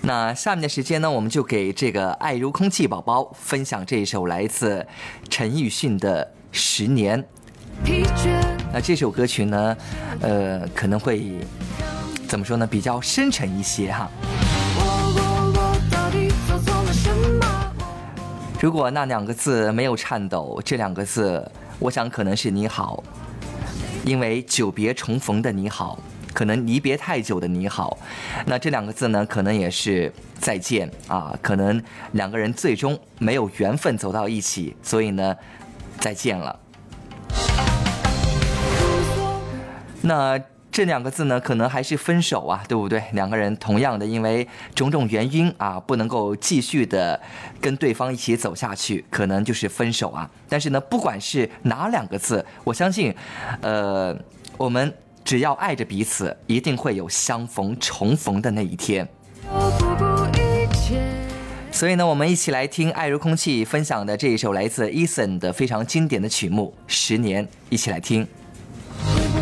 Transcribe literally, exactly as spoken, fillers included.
那下面的时间呢，我们就给这个爱如空气宝宝分享这一首来自陈奕迅的《十年》。那这首歌曲呢，呃，可能会怎么说呢，比较深沉一些哈。如果那两个字没有颤抖，这两个字，我想可能是你好，因为久别重逢的你好。可能离别太久的你好，那这两个字呢，可能也是再见啊，可能两个人最终没有缘分走到一起，所以呢，再见了。那这两个字呢，可能还是分手啊，对不对？两个人同样的，因为种种原因啊，不能够继续的跟对方一起走下去，可能就是分手啊。但是呢，不管是哪两个字，我相信，呃，我们只要爱着彼此，一定会有相逢重逢的那一天。所以呢，我们一起来听爱如空气分享的这一首来自 Eason 的非常经典的曲目《十年》，一起来听。